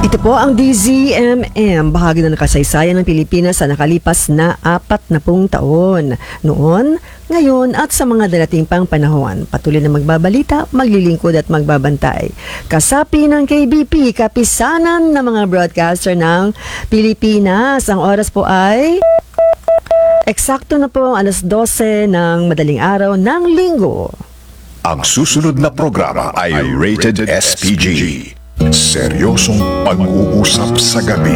Ito po ang DZMM, bahagi na nakasaysayan ng Pilipinas sa nakalipas na 40 taon. Noon, ngayon at sa mga darating pang panahon, patuloy na magbabalita, maglilingkod at magbabantay. Kasapi ng KBP, kapisanan ng mga broadcaster ng Pilipinas. Ang oras po ay eksakto na po alas 12 ng madaling araw ng linggo. Ang susunod na programa ay Rated SPG. Seryosong pag-uusap sa gabi.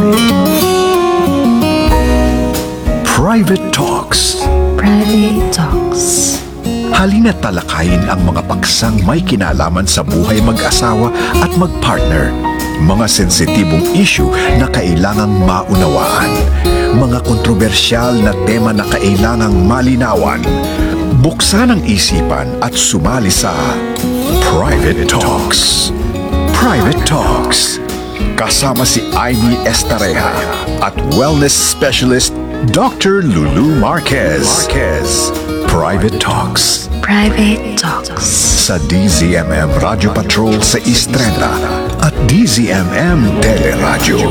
Private Talks. Private Talks. Halina't talakayin ang mga paksang may kinalaman sa buhay mag-asawa at mag-partner. Mga sensitibong issue na kailangang maunawaan. Mga kontrobersyal na tema na kailangang malinawan. Buksan ang isipan at sumali sa Private Talks. Private Talks. Kasama si Amy Estareja at wellness specialist Dr. Lulu Marquez. Private Talks. Private Talks. Sa DZMM Radio Patrol sa East 30 at DZMM Teleradio.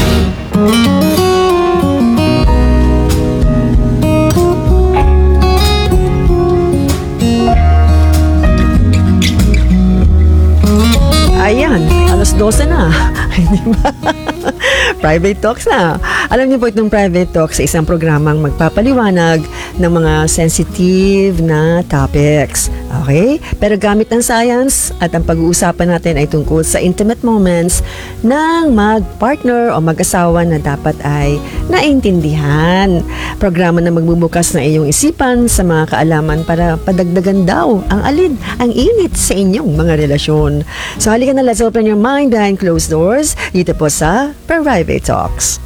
Ayan, alas 12 na. Hindi ba? Private Talks na. Alam niyo po itong Private Talks sa isang programang magpapaliwanag ng mga sensitive na topics. Okay? Pero gamit ng science at ang pag-uusapan natin ay tungkol sa intimate moments ng mag-partner o mag-asawa na dapat ay naintindihan. Programa na magbubukas ng iyong isipan sa mga kaalaman para padagdagan daw ang alin, ang init sa inyong mga relasyon. So halika na, let's open your mind behind closed doors dito po sa Private Talks.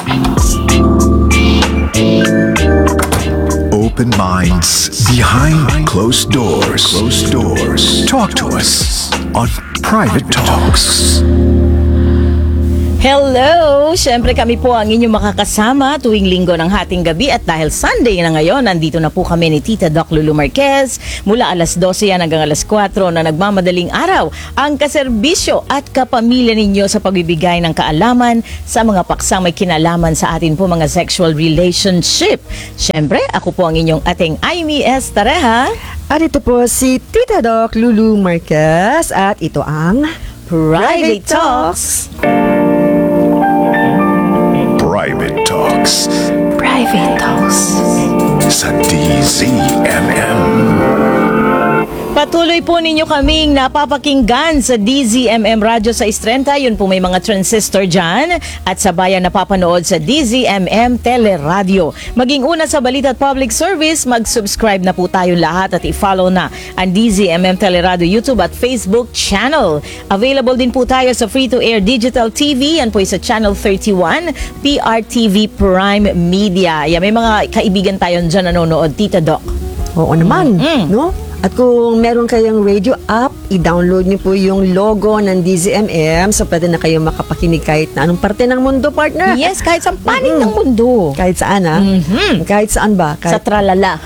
Open minds behind closed doors. Talk to us on Private Talks. Hello! Siyempre kami po ang inyong makakasama tuwing linggo ng hating gabi at dahil Sunday na ngayon, nandito na po kami ni Tita Doc Lulu Marquez mula alas 12 yan hanggang alas 4 na nagmamadaling araw ang kaserbisyo at kapamilya ninyo sa pagbibigay ng kaalaman sa mga paksang may kinalaman sa atin po mga sexual relationship. Siyempre, ako po ang inyong ating Amy Estareja. At ito po si Tita Doc Lulu Marquez at ito ang Private Talks. Private Talks Private Talks. sa DZMM. Patuloy po ninyo kaming napapakinggan sa DZMM Radio sa Istrenta. Yun po may mga transistor dyan. At sa bayan napapanood sa DZMM Teleradio. Maging una sa balita at public service, mag-subscribe na po tayo lahat at i-follow na ang DZMM Teleradio YouTube at Facebook channel. Available din po tayo sa free-to-air digital TV. Yan po sa Channel 31, PRTV Prime Media. Yan, may mga kaibigan tayo dyan nanonood, Tita Doc. Oo naman, no? At kung meron kayong radio app, i-download niyo po yung logo ng DZMM so pwede na kayo makapakinig kahit na anong parte ng mundo, partner. Yes, kahit sa panig ng mundo. Kahit saan, ha? Kahit saan ba? Sa Tralala.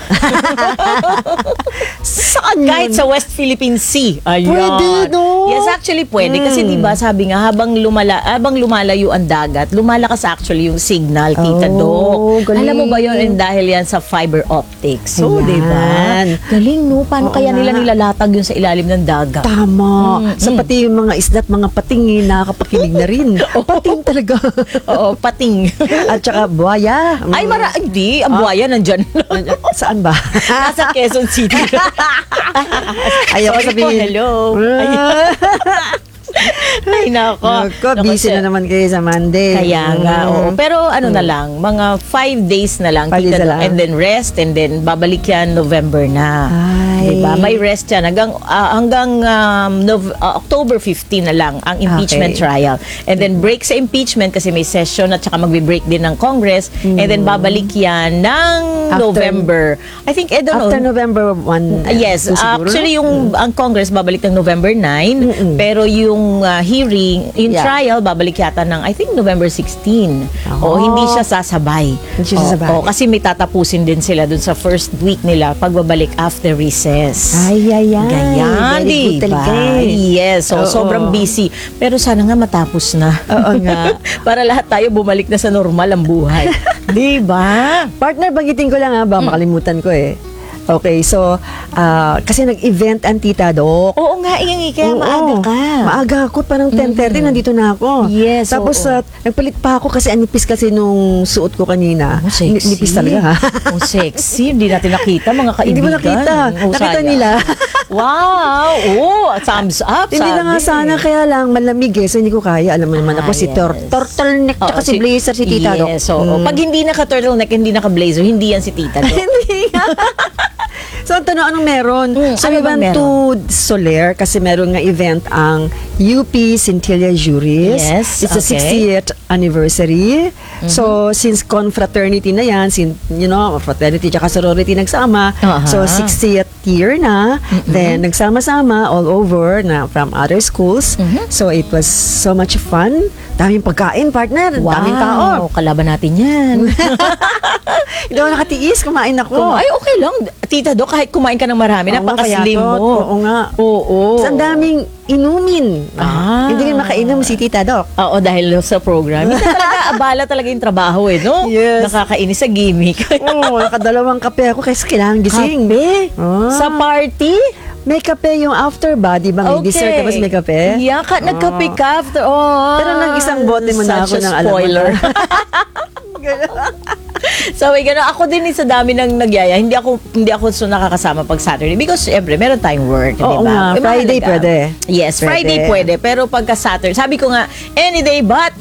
Saan Kahit sa West Philippine Sea. Ayun. Pwede, no? Yes, actually pwede. Kasi diba sabi nga, habang lumalayo ang dagat, lumalakas actually yung signal, Tita Doc. galing. Alam mo ba yun? And dahil yan sa fiber optics. So, Ayan. diba? Galing, no? Paano Oo kaya nila nga. nilalatag yun sa ilalim ng dagat? Tama. Sa pati yung mga isda at mga pating, nakakapakinig na rin. Pating talaga. Oo, pating. At saka buhaya. Ay, hindi. Ang buhaya nandyan. Saan ba? Nasa Quezon City. Ayaw ko Sorry po, sabihin. hello. Ay, nako. Busy na naman kayo sa Monday. Kaya nga, oo. Pero ano na lang, mga 5 days na lang. 5 days na lang. And then rest, and then babalik yan November na. Ay. Diba? May rest yan. Hanggang October 15 na lang ang impeachment trial. And then break sa impeachment kasi may session at saka magbe-break din ng Congress. And then babalik yan ng November. I think, I don't know. After November 1. Yes, siguro, actually ang Congress babalik ng November 9, pero yung yung hearing, yung Yeah. trial, babalik yata ng, I think, November 16. Oh. Hindi siya sasabay. Hindi siya sasabay. Kasi may tatapusin din sila dun sa first week nila pagbabalik after recess. Ay. Ganyan, Very good di ba? talaga eh. Yes, so Oo. sobrang busy. Pero sana nga matapos na. Oo nga. Para lahat tayo bumalik na sa normal ang buhay. Di ba? Partner, banggitin ko lang baka makalimutan ko eh. Okay, so, kasi nag-event ang Tita Doc. Oo nga, kaya Oo, maaga ka. Maaga ako, parang 10:30 nandito na ako. Yes, Tapos, oo. nagpalit pa ako kasi anipis kasi nung suot ko kanina. Oh, sexy. Nipis talaga. Oh, sexy. Hindi natin nakita, mga kaibigan. Hindi mo nakita. Oh, Nakita sayang. nila. Wow! Oh, thumbs up, Hindi na nga sabi. sana, kaya lang malamig eh. So, hindi ko kaya. Alam mo naman ako, si yes. turtleneck, tsaka Oo, si blazer, si Tita Doc. Yes, oo. Pag hindi naka-turtleneck, hindi naka-blazer, hindi yan si Tita Doc. Hindi nga. So, ang tanong, anong meron? So, ano we bang went to Soler kasi meron nga event ang UP Scintilla Juris. Yes, It's the okay. 60th anniversary. So, since confraternity na yan, fraternity tsaka sorority nagsama, Aha. so 60th year na, then nagsama-sama all over na from other schools. So, it was so much fun. Daming pagkain, partner. Daming tao. Kalaban natin yan. Hindi ako nakatiis, kumain ako. Ay, okay lang. Tita Doc, kahit kumain ka ng marami, Oo nga, napaka-slim payatot. mo. Oo nga. Oo. Tapos ang daming inumin. Hindi rin makainom si Tita Doc. Oo, dahil sa program. Hindi talaga, abala talaga yung trabaho no? Yes. Nakakainis sa gimmick. Oo, nakadalawang kape ako kasi kailangan gising. Kape? Ah. Sa party? May kape yung after ba? Di ba may dessert tapos may kape? Yeah, nagkape ka after. Oh, Pero nang isang bote mo na such ako a ng alam mo spoiler. na. So, may gano'n. Ako din sa dami ng nagyaya. Hindi ako so nakakasama pag Saturday because syempre meron tayong work, di Oo ba? nga, Friday mahalaga. pwede. Yes, Friday pwede. Pero pagka Saturday, sabi ko nga, any day but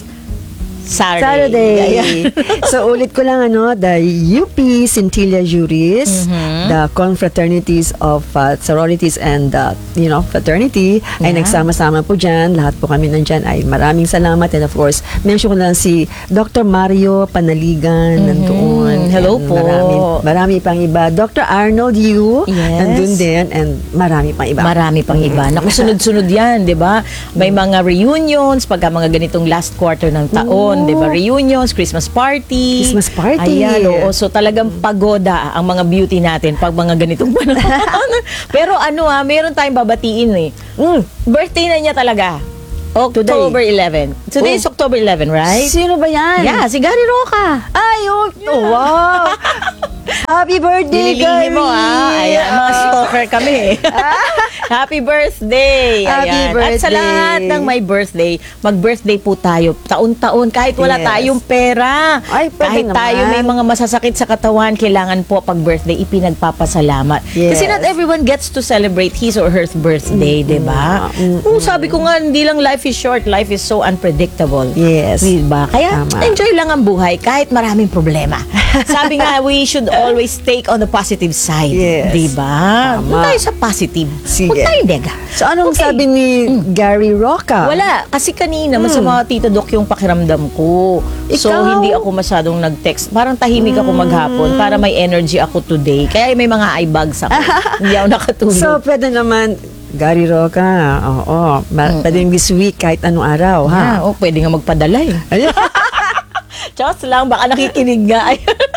Saturday. So ulit ko lang the UP Scintilla Juris, the confraternities of sororities and fraternity ay nagsama-sama po dyan. Lahat po kami nandyan ay maraming salamat, and of course mention ko lang si Dr. Mario Panaligan nandoon. Hello And po. Marami pang iba. Dr. Arnold Yu Yes. nandun din, and marami pang iba. Marami pang iba. Naku, sunod-sunod yan, di ba? May mga reunions, pagka mga ganitong last quarter ng taon, di ba? Reunions, Christmas party. Christmas party. Ayan, oo. So talagang pagoda ang mga beauty natin pag mga ganitong panahon. Pero meron tayong babatiin eh. Birthday na niya talaga. October 11. Today is October 11, right? Sino ba yan? Yeah, si Gary Roca. Ay, wow! Happy birthday, Nililihi mo, Ayan, mga stalker kami. Happy birthday! Happy Ayan. birthday. At sa lahat ng may birthday, mag-birthday po tayo taon-taon kahit wala Yes. tayong pera. Ay, pwede kahit tayo naman. may mga masasakit sa katawan, kailangan po pag birthday ipinagpapasalamat. Yes. Kasi not everyone gets to celebrate his or her birthday, di ba? Sabi ko nga, hindi lang life is short, life is so unpredictable. Yes. Di ba? Kaya Tama. enjoy lang ang buhay kahit maraming problema. Sabi nga, we should always take on the positive side. Yes. Di ba? Tama. Huwag tayo sa positive. Sige. Huwag tayo nega. So, anong Okay. sabi ni Gary Roca? Wala. Kasi kanina, masama Tita Doc yung pakiramdam ko. So, Ikaw? hindi ako masyadong nag-text. Parang tahimik ako maghapon para may energy ako today. Kaya may mga eye bags ako. Hindi ako nakatulog. So, pwede naman, Gary Roca, oo. Pwede this week, kahit anong araw, ha? Pwede nga magpadala eh. Ayun. Just lang, baka nakikinig nga.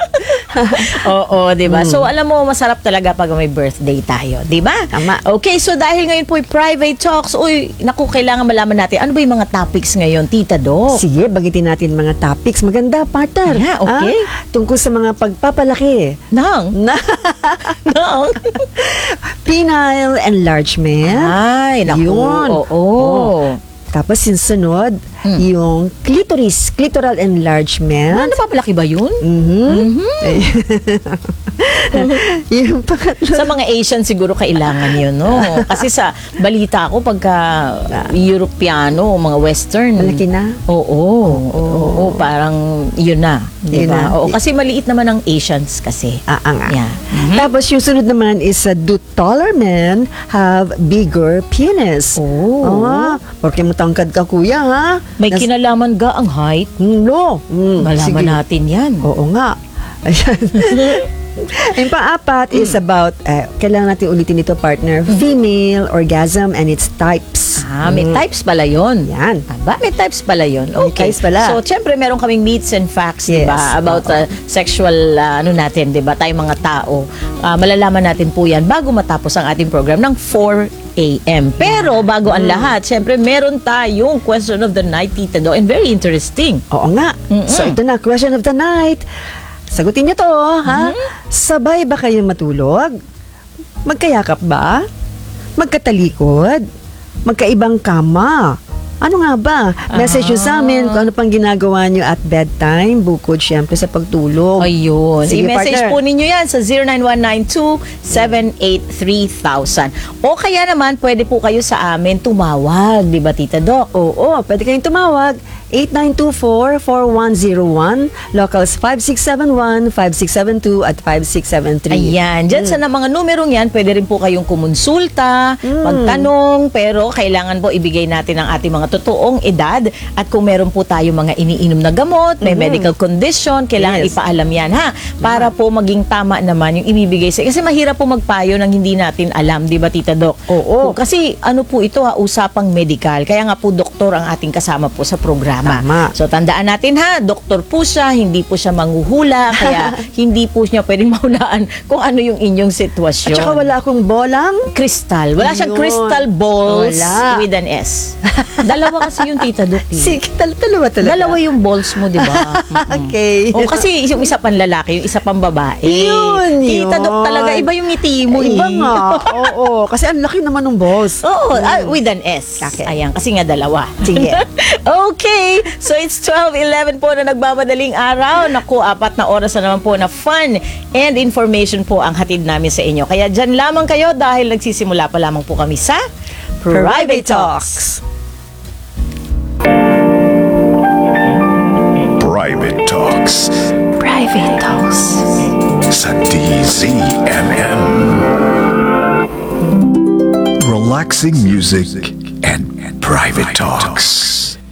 Oo, di ba? So, alam mo, masarap talaga pag may birthday tayo, di ba? Tama. Okay, so dahil ngayon po private talks, naku, kailangan malaman natin, ano ba yung mga topics ngayon, Tita Doc? Sige, bagitin natin mga topics. Maganda, partner. Yeah, okay. Tungkol sa mga pagpapalaki. Nang? Na, Nang? penile enlargement. Ay, naku. Yun. Oo. Tapos yung sunod, yung clitoral enlargement. Napapalaki ba yun? Yung pangatlo. Sa mga Asian siguro kailangan yun, no? Kasi sa balita ko, pagka Europeano, mga Western. Malaki na? Oo, parang yun na. Di Yun ba? na. Oo, kasi maliit naman ang Asians kasi. Nga. Yeah. Tapos yung sunod naman is do taller men have bigger penis? Porque matangkad ka, kuya, ha? May kinalaman ga ang height? No. Malaman Sige. natin yan. Oo nga. Ayan. Yung pang-apat is about, kailangan natin ulitin ito, partner, female orgasm and its types. May types pala yun. Yan. Aba, may types pala yun. May Okay. types pala. So, syempre, meron kaming myths and facts, Yes. diba? About sexual, natin, diba? Tayong mga tao. Malalaman natin po yan bago matapos ang ating program ng 4 a.m. Pero, bago ang lahat, syempre, meron tayong question of the night, Tita Do, and very interesting. Oo nga. So, ito na, question of the night. Sagutin niyo to, ha? Sabay ba kayo matulog? Magkayakap ba? Magkatalikod? Magkaibang kama? Ano nga ba? Message nyo sa amin kung ano pang ginagawa nyo at bedtime, bukod syempre sa pagtulog. Ayun. Sige, I-message partner. po ninyo yan sa 09192783,000. O kaya naman, pwede po kayo sa amin tumawag, di ba, Tita Doc? Oo, pwede kayong tumawag. 8924-4101, locals 5671, 5672 at 5673. Ayan. Diyan sa mga numerong yan, pwede rin po kayong kumonsulta, magtanong, pero kailangan po ibigay natin ang ating mga totoong edad at kung meron po tayo mga iniinom na gamot, may medical condition, kailangan Yes. ipaalam yan, ha? Para po maging tama naman yung ibibigay sa... Kasi mahirap po magpayo nang hindi natin alam, di ba, Tita Doc? Oo. Kasi ano po ito, usapang medical. Kaya nga po, doktor ang ating kasama po sa programa. Tama. So, tandaan natin ha, doktor po siya, hindi po siya manghuhula, kaya hindi po siya pwedeng mahulaan kung ano yung inyong sitwasyon. At saka wala akong bolang. Crystal. Wala siyang Ayun. crystal balls Wala. with an S. Dalawa kasi yung Tita Doc. Sige, dalawa talaga. Dalawa yung balls mo, di ba? Okay. O kasi yung isa pang lalaki, yung isa pang babae. Yun, Tita Doc yun. talaga, iba yung ngiti mo. Iba eh. nga. Oo. Kasi ang laki naman ng boss. Oo, with an S. Okay. Ayan, kasi nga dalawa. Sige. Okay, so it's 12:11 po na nagmamadaling araw. Naku, 4 na oras na naman po na fun and information po ang hatid namin sa inyo. Kaya dyan lamang kayo dahil nagsisimula pa lamang po kami sa Private Talks. Private Talks Private Talks. sa DZMM. Relaxing music and private talks.